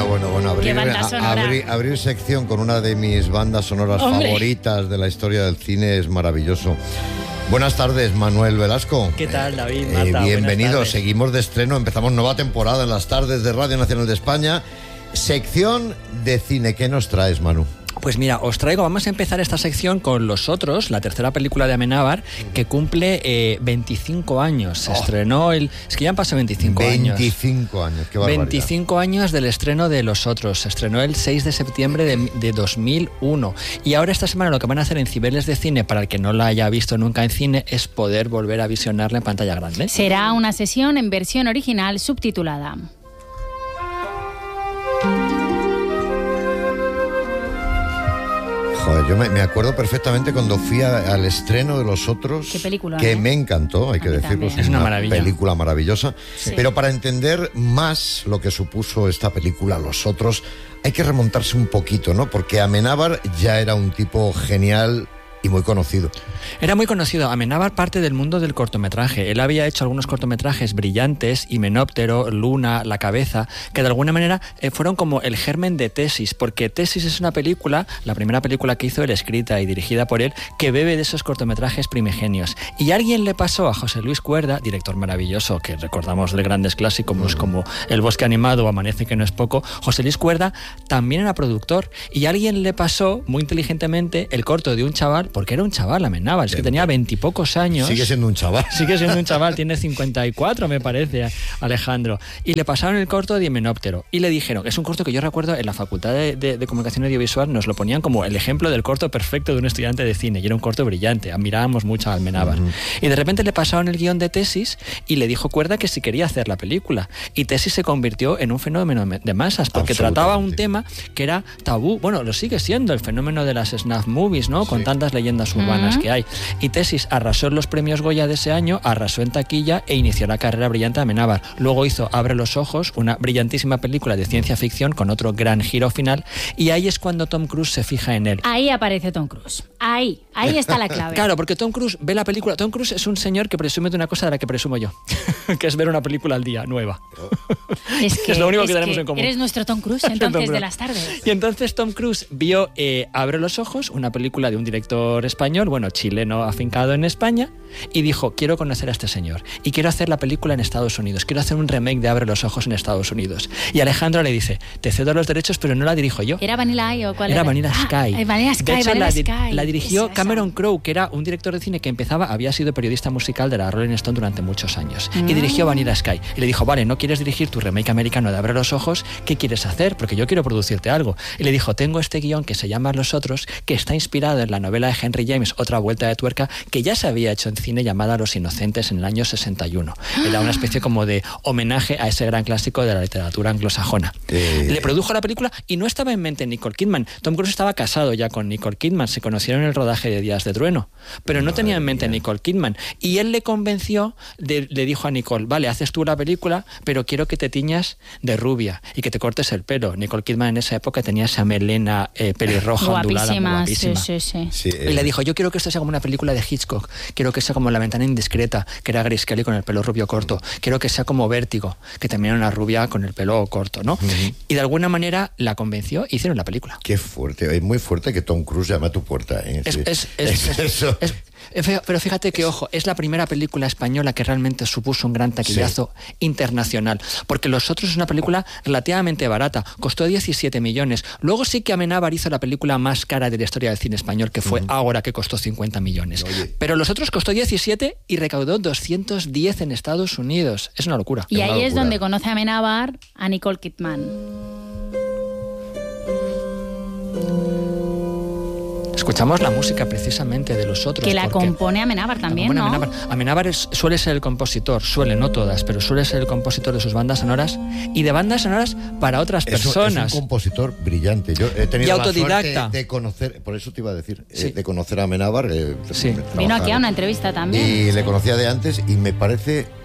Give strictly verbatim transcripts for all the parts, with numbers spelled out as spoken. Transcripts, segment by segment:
bueno, bueno. Abrir, a, abrir, abrir sección con una de mis bandas sonoras Hombre. favoritas de la historia del cine es maravilloso. Buenas tardes, Manuel Velasco. ¿Qué tal, David? Marta, eh, bienvenidos. Seguimos de estreno, empezamos nueva temporada en las tardes de Radio Nacional de España. Sección de cine. ¿Qué nos traes, Manu? Pues mira, os traigo, vamos a empezar esta sección con Los Otros, la tercera película de Amenábar, que cumple eh, veinticinco años. Se oh. estrenó el... Es que ya han pasado veinticinco años. veinticinco años, qué barbaridad. veinticinco años del estreno de Los Otros. Se estrenó el seis de septiembre de, de dos mil uno. Y ahora esta semana lo que van a hacer en Cibeles de Cine, para el que no la haya visto nunca en cine, es poder volver a visionarla en pantalla grande. Será una sesión en versión original subtitulada. Joder, yo me, me acuerdo perfectamente cuando fui a, al estreno de Los Otros. Qué película, que ¿eh? me encantó, hay a que decirlo. Es una, una maravilla. Película maravillosa. Sí. Pero para entender más lo que supuso esta película, Los Otros, hay que remontarse un poquito, ¿no? Porque Amenábar ya era un tipo genial y muy conocido. Era muy conocido. Amenábar parte del mundo del cortometraje. Él había hecho algunos cortometrajes brillantes, Himenóptero, Luna, La Cabeza, que de alguna manera eh, fueron como el germen de Tesis, porque Tesis es una película, la primera película que hizo él, escrita y dirigida por él, que bebe de esos cortometrajes primigenios. Y alguien le pasó a José Luis Cuerda, director maravilloso, que recordamos de grandes clásicos mm. como El Bosque Animado o Amanece que no es poco. José Luis Cuerda también era productor, y alguien le pasó muy inteligentemente el corto de un chaval, porque era un chaval, Amenábar, es que tenía veintipocos años. Sigue siendo un chaval. Sigue siendo un chaval, tiene cincuenta y cuatro, me parece, Alejandro. Y le pasaron el corto de Himenóptero. Y le dijeron, es un corto que yo recuerdo en la Facultad de, de, de Comunicación Audiovisual, nos lo ponían como el ejemplo del corto perfecto de un estudiante de cine. Y era un corto brillante, admirábamos mucho a Amenábar. Uh-huh. Y de repente le pasaron el guión de Tesis y le dijo Cuerda que si quería hacer la película. Y Tesis se convirtió en un fenómeno de masas, porque trataba un tema que era tabú. Bueno, lo sigue siendo, el fenómeno de las snuff movies, ¿no? Con sí. tantas leyendas urbanas uh-huh. que hay. Y Tesis arrasó en los premios Goya de ese año, arrasó en taquilla e inició la carrera brillante de Amenábar. Luego hizo Abre los ojos, una brillantísima película de ciencia ficción con otro gran giro final, y ahí es cuando Tom Cruise se fija en él. Ahí aparece Tom Cruise. Ahí, ahí está la clave. Claro, porque Tom Cruise ve la película. Tom Cruise es un señor que presume de una cosa de la que presumo yo, que es ver una película al día, nueva. Es que es lo único es que tenemos que en común. Eres nuestro Tom Cruise, entonces, de las tardes. Y entonces Tom Cruise vio eh, Abre los ojos, una película de un director español, bueno, chileno afincado en España, y dijo, quiero conocer a este señor y quiero hacer la película en Estados Unidos, quiero hacer un remake de Abre los ojos en Estados Unidos. Y Alejandro le dice, te cedo los derechos, pero no la dirijo yo. ¿Era Vanilla Sky o cuál era? Era Vanilla ah, Sky. Vanilla Sky. De hecho, Vanilla la, Sky. la dirigió Esa, Cameron esa. Crowe, que era un director de cine que empezaba, había sido periodista musical de la Rolling Stone durante muchos años, mm. y dirigió Vanilla Sky. Y le dijo, vale, no quieres dirigir tu remake americano de Abre los ojos, ¿qué quieres hacer? Porque yo quiero producirte algo. Y le dijo, tengo este guión que se llama Los Otros, que está inspirado en la novela de Henry James, Otra vuelta de tuerca, que ya se había hecho en cine, llamada Los Inocentes, en el año sesenta y uno. Era una especie como de homenaje a ese gran clásico de la literatura anglosajona. Eh... Le produjo la película y no estaba en mente Nicole Kidman. Tom Cruise estaba casado ya con Nicole Kidman, se conocieron en el rodaje de Días de Trueno, pero no Madre tenía en mente mía. Nicole Kidman. Y él le convenció, de, le dijo a Nicole, vale, haces tú la película, pero quiero que te tiñas de rubia y que te cortes el pelo. Nicole Kidman en esa época tenía esa melena eh, pelirroja, ondulada, muy guapísima. Sí, sí, sí. Sí, eh. Y le dijo, yo quiero que esto sea como una película de Hitchcock, quiero que sea como La ventana indiscreta, que era Grace Kelly con el pelo rubio corto, quiero que sea como Vértigo, que también era una rubia con el pelo corto, ¿no? Uh-huh. Y de alguna manera la convenció y hicieron la película. Qué fuerte, es muy fuerte que Tom Cruise llame a tu puerta. ¿eh? Es, Sí. es, es, es, eso. Es, es, pero fíjate que, ojo, es la primera película española que realmente supuso un gran taquillazo sí. internacional, porque Los Otros es una película relativamente barata, costó diecisiete millones. Luego sí que Amenábar hizo la película más cara de la historia del cine español, que fue uh-huh. Ágora, que costó cincuenta millones. Oye. Pero Los Otros costó diecisiete y recaudó doscientos diez en Estados Unidos. Es una locura. Y es ahí locura. Es donde conoce a Amenábar a Nicole Kidman. Escuchamos la música precisamente de Los Otros. Que la compone Amenábar también, ¿no? Amenábar, Amenábar es, suele ser el compositor, suele, no todas, pero suele ser el compositor de sus bandas sonoras y de bandas sonoras para otras Eso, personas. Es un compositor brillante. Yo he tenido y autodidacta. la suerte de conocer, por eso te iba a decir, sí. eh, de conocer a Amenábar. Eh, sí. Vino aquí a una entrevista también. Y le conocía de antes y me parece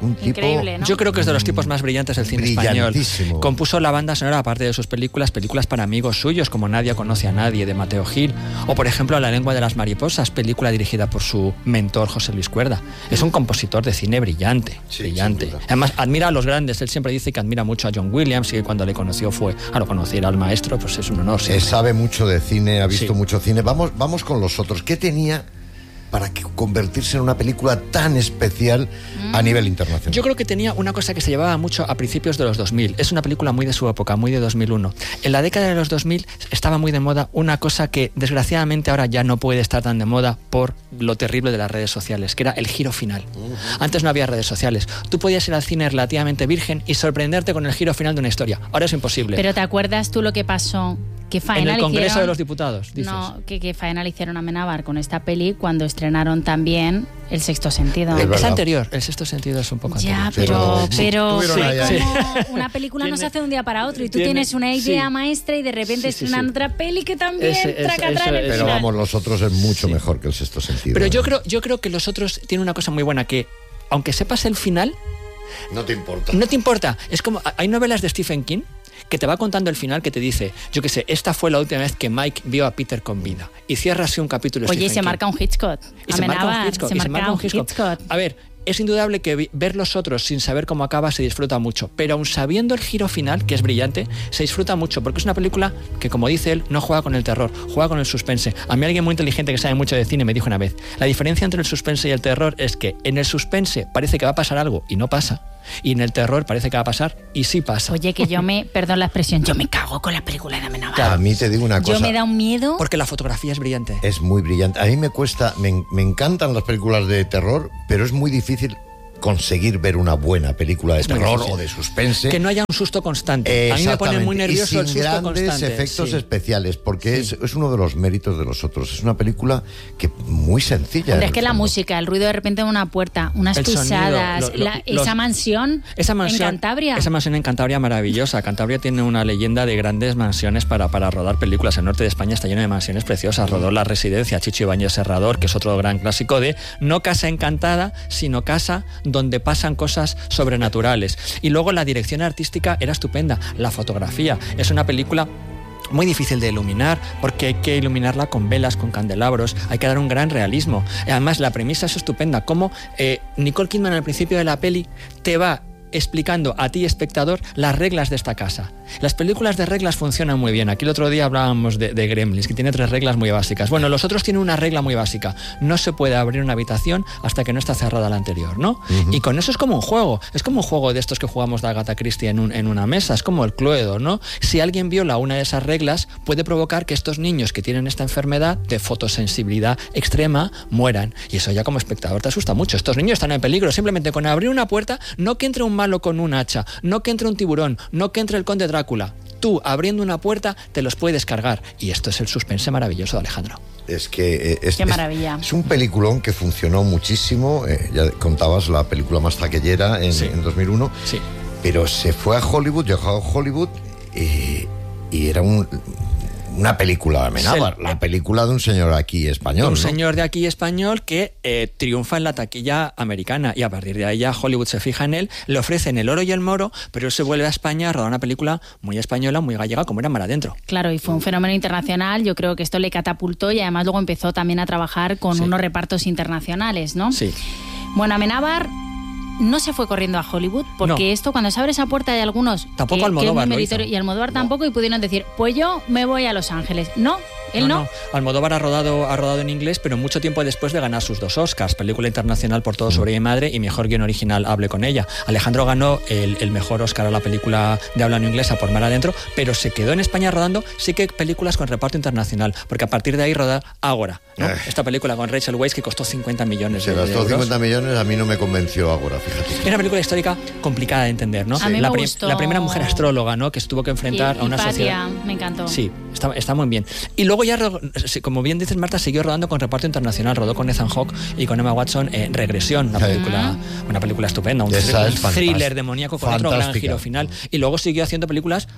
un tipo... Increíble, ¿no? Yo creo que es de los tipos más brillantes del cine español. Compuso la banda sonora, aparte de sus películas, películas para amigos suyos, como Nadie conoce a nadie, de Mateo Gil, o por ejemplo La lengua de las mariposas, película dirigida por su mentor José Luis Cuerda. Es un compositor de cine brillante, sí, brillante. Además, admira a los grandes. Él siempre dice que admira mucho a John Williams y que cuando le conoció fue a lo conocer al maestro, pues es un honor. Eh, sabe mucho de cine, ha visto sí. mucho cine. Vamos, vamos con los otros. ¿Qué tenía para que convertirse en una película tan especial mm. a nivel internacional? Yo creo que tenía una cosa que se llevaba mucho a principios de los dos mil. Es una película muy de su época, muy de dos mil uno. En la década de los dos mil estaba muy de moda una cosa que desgraciadamente ahora ya no puede estar tan de moda por lo terrible de las redes sociales, que era el giro final. Mm. Antes no había redes sociales. Tú podías ir al cine relativamente virgen y sorprenderte con el giro final de una historia. Ahora es imposible. Pero ¿te acuerdas tú lo que pasó? ¿Qué faena en el Congreso hicieron? de los Diputados, dices. No, que, que faena le hicieron a Amenábar con esta peli cuando estrenaron también El sexto sentido. Es, es anterior, El sexto sentido es un poco ya, anterior. pero, pero sí, sí. una película no se hace de un día para otro y tú tiene, tienes una idea sí. maestra y de repente sí, sí, estrenan sí. otra peli que también Ese, traca eso, en el Pero final. vamos, los otros es mucho sí. mejor que El sexto sentido. Pero ¿no? yo creo, yo creo que los otros tienen una cosa muy buena, que aunque sepas el final, no te importa. No te importa. Es como, hay novelas de Stephen King que te va contando el final, que te dice, yo qué sé, esta fue la última vez que Mike vio a Peter con vida. Y cierra así un capítulo. Oye, y se King. marca un Hitchcock. Y se marca un Hitchcock. Se y marca se marca un Hitchcock. Hitchcock. A ver, es indudable que ver los otros sin saber cómo acaba se disfruta mucho, pero aun sabiendo el giro final, que es brillante, se disfruta mucho, porque es una película que, como dice él, no juega con el terror, juega con el suspense. A mí alguien muy inteligente que sabe mucho de cine me dijo una vez, la diferencia entre el suspense y el terror es que en el suspense parece que va a pasar algo y no pasa, y en el terror parece que va a pasar y sí pasa. Oye, que yo me, perdón la expresión, yo me cago con la película de Amenábar. Claro, a mí te digo una cosa. Yo me da un miedo. Porque la fotografía es brillante. Es muy brillante. A mí me cuesta, me, me encantan las películas de terror, pero es muy difícil conseguir ver una buena película de terror o de suspense. Que no haya un susto constante. A mí me pone muy nervioso el susto grandes constante. efectos sí. especiales, porque sí. es, es uno de los méritos de los otros. Es una película que muy sencilla. Hombre, es que la música, el ruido de repente de una puerta, unas el pisadas, sonido, lo, lo, la, los, esa mansión esa mansión en Cantabria. Esa mansión en Cantabria maravillosa. Cantabria tiene una leyenda de grandes mansiones para, para rodar películas. El norte de España está lleno de mansiones preciosas. Rodó La Residencia, Chicho Ibáñez Serrador, que es otro gran clásico de no casa encantada, sino casa donde pasan cosas sobrenaturales. Y luego la dirección artística era estupenda. La fotografía es una película muy difícil de iluminar, porque hay que iluminarla con velas, con candelabros, hay que dar un gran realismo. Además, la premisa es estupenda, como eh, Nicole Kidman al principio de la peli te va explicando a ti, espectador, las reglas de esta casa. Las películas de reglas funcionan muy bien. Aquí el otro día hablábamos de, de Gremlins, que tiene tres reglas muy básicas. Bueno, los otros tienen una regla muy básica. No se puede abrir una habitación hasta que no está cerrada la anterior, ¿no? Uh-huh. Y con eso es como un juego. Es como un juego de estos que jugamos de Agatha Christie en, un, en una mesa. Es como el Cluedo, ¿no? Si alguien viola una de esas reglas, puede provocar que estos niños que tienen esta enfermedad de fotosensibilidad extrema mueran. Y eso ya como espectador te asusta mucho. Estos niños están en peligro. Simplemente con abrir una puerta, no que entre un malo con un hacha, no que entre un tiburón, no que entre el conde Drácula. Tú, abriendo una puerta, te los puedes cargar. Y esto es el suspense maravilloso de Alejandro. Es que... Es, Qué maravilla. Es, es un peliculón que funcionó muchísimo. Eh, ya contabas la película más taquillera en, sí. en dos mil uno. Sí. Pero se fue a Hollywood, llegó a Hollywood eh, y era un... Una película de Amenábar, sí, la película de un señor aquí español. Un ¿no? señor de aquí español que eh, triunfa en la taquilla americana, y a partir de ahí ya Hollywood se fija en él, le ofrecen el oro y el moro, pero él se vuelve a España a rodar una película muy española, muy gallega, como era Mar Adentro. Claro, y fue un fenómeno internacional. Yo creo que esto le catapultó y además luego empezó también a trabajar con sí. unos repartos internacionales, ¿no? Sí. Bueno, Amenábar no se fue corriendo a Hollywood, porque no. esto, cuando se abre esa puerta, de algunos tampoco que, Almodóvar que es muy y Almodóvar no. tampoco, y pudieron decir, pues yo me voy a Los Ángeles. No, él no. no. no. Almodóvar ha rodado, ha rodado en inglés, pero mucho tiempo después de ganar sus dos Oscars, película internacional Por todo sobre mi madre y mejor guión original Hable con ella. Alejandro ganó el, el mejor Oscar a la película de habla no inglesa por Mar Adentro, pero se quedó en España rodando sí que películas con reparto internacional, porque a partir de ahí roda Ágora, ¿no? Eh. Esta película con Rachel Weisz que costó cincuenta millones se de, de gastó euros. cincuenta millones, a mí no me convenció Ágora, fíjate. Era una película histórica complicada de entender, ¿no? A mí la, me prim- gustó. la primera mujer astróloga, ¿no? Que se tuvo que enfrentar y, a una Hipatia, sociedad. Me encantó. Sí, está, está muy bien. Y luego ya, como bien dices, Marta, siguió rodando con reparto internacional. Rodó con Ethan Hawke y con Emma Watson eh, Regresión, una película, una película estupenda, un, Esa un es thriller demoníaco con otro gran giro final. Y luego siguió haciendo películas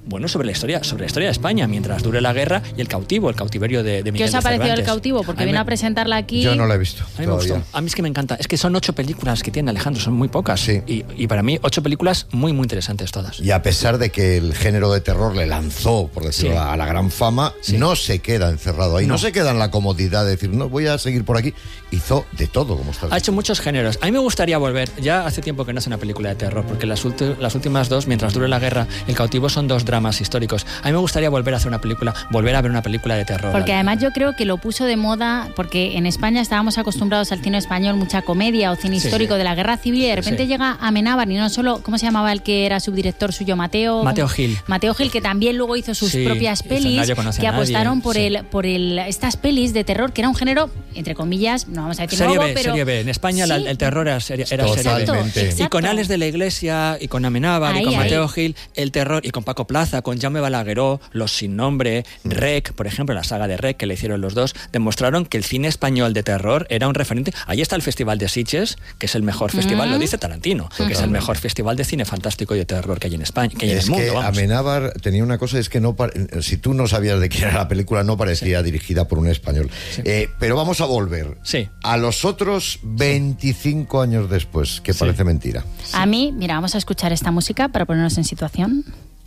bueno, sobre la historia, sobre la historia de España, mientras dure la guerra, y El cautivo, el cautiverio de, de Miguel ¿Qué os ha de parecido Cervantes. El cautivo? Porque A mí viene me- a presentarla aquí. Yo no la he visto. A mí me todavía. gustó. A mí es que me encanta. Es que son ocho películas que tiene Alejandro, son muy pocas. Sí. Y, y para mí, ocho películas muy, muy interesantes todas. Y a pesar de que el género de terror le lanzó, por decirlo, Sí. a la gran fama, Sí. no se queda encerrado ahí, no. No. se queda en la comodidad de decir, no, voy a seguir por aquí. Hizo de todo, como estás Ha hecho muchos géneros. A mí me gustaría volver. Ya hace tiempo que no hace una película de terror, porque las, ulti- las últimas dos, mientras dure la guerra, El cautivo, son dos dramas históricos. A mí me gustaría volver a hacer una película, volver a ver una película de terror. Porque además yo creo que lo puso de moda, porque en España estábamos acostumbrados al cine español, mucha comedia o cine Sí, histórico sí. de la guerra civil, y de repente Sí. llega Amenábar, y no solo, ¿cómo se llamaba el que era subdirector suyo? Mateo. Mateo Gil. Mateo Gil, que también luego hizo sus Sí, propias hizo pelis, Nadie conoce a que nadie, apostaron por sí. el, por el, estas pelis de terror, que era un género, entre comillas, no vamos a decir Serie nuevo, B, pero serie B. En España la- Sí. el terror era serie, era serie B. Totalmente. Exacto, Y con exacto. Alex de la Iglesia, y con Amenábar, y Ahí, con ahí. Mateo Gil, el terror, y con Paco Plaza, con Jaume Balagueró, Los Sin Nombre, Rec, por ejemplo, la saga de Rec que le hicieron los dos, demostraron que el cine español de terror era un referente. Ahí está el Festival de Sitges, que es el mejor festival, lo dice Tarantino, que es el mejor festival de cine fantástico y de terror que hay en España, que hay en Es el mundo, que vamos. Amenábar tenía una cosa, es que no pare- si tú no sabías de quién era la película, no parecía dirigida por un español. Eh, pero vamos a volver Sí. a los otros veinticinco años después, que Sí. parece mentira. A mí, mira, vamos a escuchar esta música para ponernos en situación.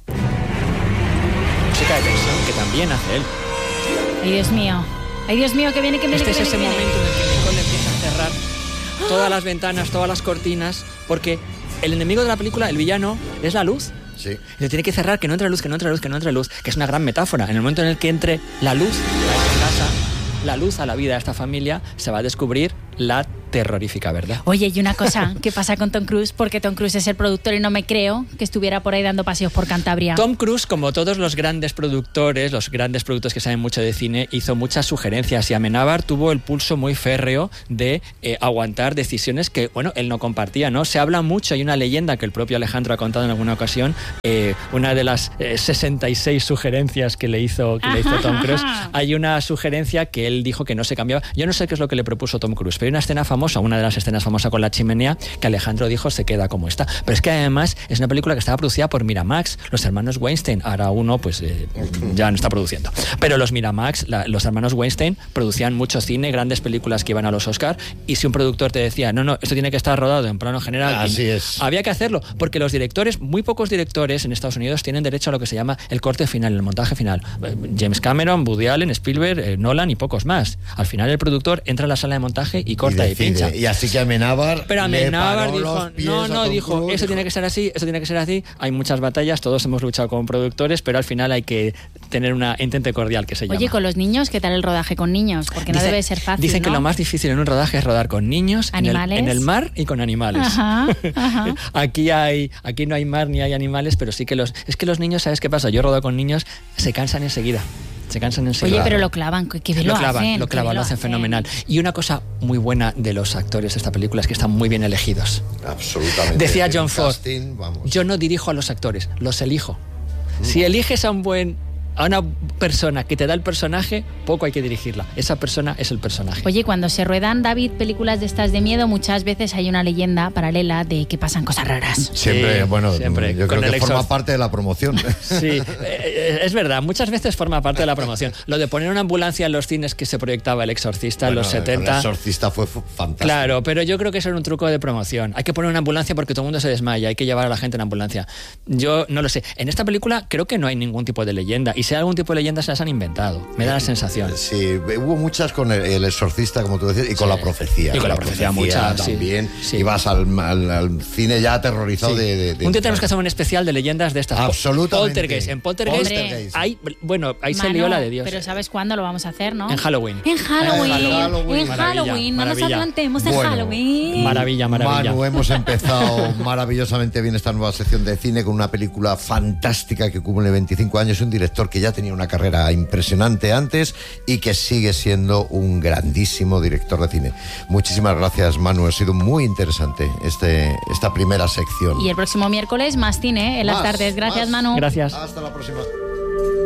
Música de tensión, que también hace él. Ay, Dios mío. Ay, Dios mío, que viene, que viene, Este que es viene, ese que viene. momento en el que Nicole empieza a cerrar todas las ventanas, todas las cortinas, porque el enemigo de la película, el villano, es la luz. Sí. Le tiene que cerrar, que no entre luz, que no entre luz, que no entre luz, que es una gran metáfora. En el momento en el que entre la luz a esta casa, la luz a la vida de esta familia, se va a descubrir la terrorífica verdad. Oye, y una cosa, ¿qué pasa con Tom Cruise? Porque Tom Cruise es el productor y no me creo que estuviera por ahí dando paseos por Cantabria. Tom Cruise, como todos los grandes productores, los grandes productores que saben mucho de cine, hizo muchas sugerencias, y Amenábar tuvo el pulso muy férreo de eh, aguantar decisiones que, bueno, él no compartía, ¿no? Se habla mucho, hay una leyenda que el propio Alejandro ha contado en alguna ocasión, eh, una de las eh, sesenta y seis sugerencias que le hizo, que le hizo Tom Cruise, hay una sugerencia que él dijo que no se cambiaba. Yo no sé qué es lo que le propuso Tom Cruise, pero hay una escena famosa, una de las escenas famosas con la chimenea, que Alejandro dijo se queda como está. Pero es que además es una película que estaba producida por Miramax, los hermanos Weinstein. Ahora uno pues eh, ya no está produciendo. Pero los Miramax, la, los hermanos Weinstein, producían mucho cine, grandes películas que iban a los Oscar, y si un productor te decía, no, no, esto tiene que estar rodado en plano general, Así y es. había que hacerlo, porque los directores, muy pocos directores en Estados Unidos tienen derecho a lo que se llama el corte final, el montaje final. James Cameron, Woody Allen, Spielberg, eh, Nolan y pocos más. Al final el productor entra a la sala de montaje y corta y, decide. pincha. Y así que Amenábar. Pero Amenábar le paró dijo, los pies no, a no, Tom dijo, Cruise, eso tiene que ser así, eso tiene que ser así. Hay muchas batallas, todos hemos luchado como productores, pero al final hay que tener una entente cordial, que se llama. Oye, con los niños, ¿qué tal el rodaje con niños? Porque no Dice- debe ser fácil, Dicen ¿no? que lo más difícil en un rodaje es rodar con niños en el, ¿Animales? en el mar y con animales. Ajá, ajá. Aquí hay, aquí no hay mar ni hay animales, pero sí que los, es que los niños, ¿sabes qué pasa? Yo he rodado con niños, se cansan enseguida. Se cansan enseguida. Oye, pero lo clavan, que bien lo, lo clavan, hacen. lo que clavan, bien lo hacen fenomenal. Y una cosa muy buena de los actores de esta película es que están muy bien elegidos. Absolutamente. Decía El John Ford, casting, vamos. yo no dirijo a los actores, los elijo. Si eliges a un buen a una persona que te da el personaje, poco hay que dirigirla. Esa persona es el personaje. Oye, cuando se ruedan, David, películas de estas de miedo, muchas veces hay una leyenda paralela de que pasan cosas raras. Siempre, Sí, bueno, siempre. yo Con creo que el forma exorc- parte de la promoción. Sí, eh, es verdad, muchas veces forma parte de la promoción. Lo de poner una ambulancia en los cines que se proyectaba El Exorcista en Bueno, los setenta. El exorcista fue fu- fantástico. Claro, pero yo creo que eso era un truco de promoción. Hay que poner una ambulancia porque todo el mundo se desmaya, hay que llevar a la gente en ambulancia. Yo no lo sé. En esta película creo que no hay ningún tipo de leyenda, y si hay algún tipo de leyenda se las han inventado. Me da la sensación. Sí, hubo muchas con el, el exorcista, como tú decías, y con Sí. la profecía. Y con la profecía muchas, sí. también. Sí. Ibas al, al- al cine ya aterrorizado Sí. de, de- de Un día tenemos entrar. que hacer un especial de leyendas de estas. Absolutamente. Poltergeist. En Poltergeist, Poltergeist. hay, bueno, ahí se Mano, lió la de Dios. Pero ¿sabes cuándo lo vamos a hacer, no? En Halloween. En Halloween. En Halloween. En Maravilla, Halloween. No nos maravilla. adelantemos en Bueno, Halloween. Maravilla, maravilla. Manu, hemos empezado maravillosamente bien esta nueva sección de cine con una película fantástica que cumple veinticinco años, un director que ya tenía una carrera impresionante antes y que sigue siendo un grandísimo director de cine. Muchísimas gracias, Manu, ha sido muy interesante este, esta primera sección. Y el próximo miércoles más cine en las Más, tardes. Gracias, más. Manu. Gracias. Hasta la próxima.